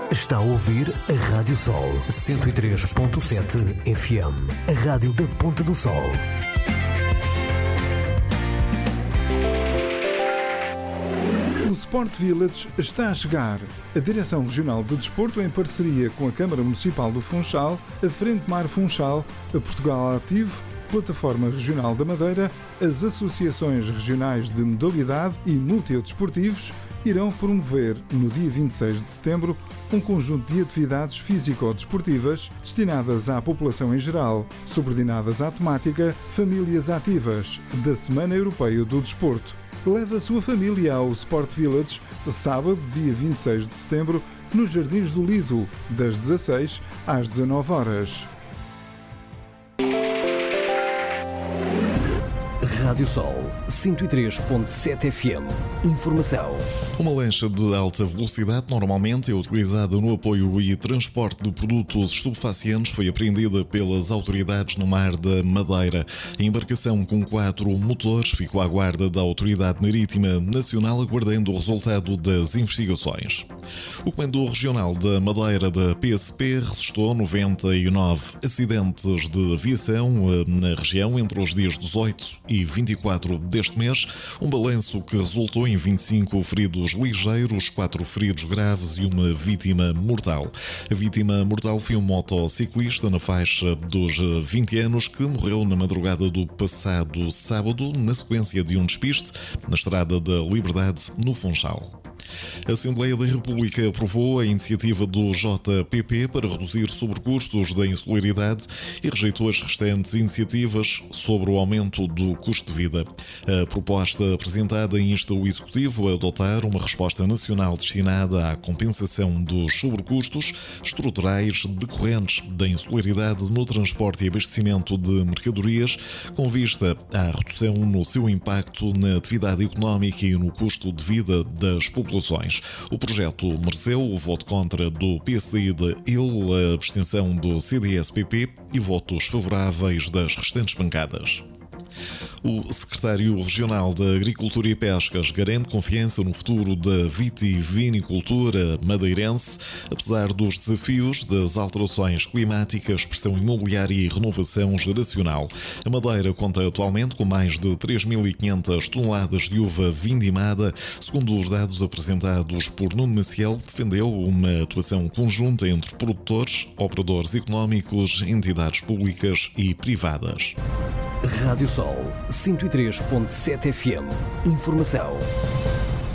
Está a ouvir a Rádio Sol 103.7 FM, a rádio da Ponta do Sol. O Sport Village está a chegar. A Direção Regional de Desporto, em parceria com a Câmara Municipal do Funchal, a Frente Mar Funchal, a Portugal Ativo, Plataforma Regional da Madeira, as Associações Regionais de Modalidade e Multidesportivos irão promover, no dia 26 de setembro, um conjunto de atividades físico-desportivas destinadas à população em geral, subordinadas à temática Famílias Ativas, da Semana Europeia do Desporto. Leve a sua família ao Sport Village, sábado, dia 26 de setembro, nos Jardins do Lido, das 16 às 19 horas. Rádio Sol 103.7 FM. Informação. Uma lancha de alta velocidade, normalmente é utilizada no apoio e transporte de produtos estupefacientes, foi apreendida pelas autoridades no Mar da Madeira. A embarcação com 4 motores ficou à guarda da Autoridade Marítima Nacional, aguardando o resultado das investigações. O Comando Regional da Madeira da PSP registrou 99 acidentes de aviação na região entre os dias 18 e 24 deste mês, um balanço que resultou em 25 feridos ligeiros, 4 feridos graves e uma vítima mortal. A vítima mortal foi um motociclista na faixa dos 20 anos que morreu na madrugada do passado sábado na sequência de um despiste na Estrada da Liberdade, no Funchal. A Assembleia da República aprovou a iniciativa do JPP para reduzir sobrecustos da insularidade e rejeitou as restantes iniciativas sobre o aumento do custo de vida. A proposta apresentada insta o Executivo a adotar uma resposta nacional destinada à compensação dos sobrecustos estruturais decorrentes da insularidade no transporte e abastecimento de mercadorias, com vista à redução no seu impacto na atividade económica e no custo de vida das populações. O projeto mereceu o voto contra do PSD e da IL, a abstenção do CDS-PP e votos favoráveis das restantes bancadas. O secretário regional da Agricultura e Pescas garante confiança no futuro da vitivinicultura madeirense, apesar dos desafios das alterações climáticas, pressão imobiliária e renovação geracional. A Madeira conta atualmente com mais de 3.500 toneladas de uva vindimada. Segundo os dados apresentados por Nuno Maciel, defendeu uma atuação conjunta entre produtores, operadores económicos, entidades públicas e privadas. Rádio Sol 103.7 FM. Informação.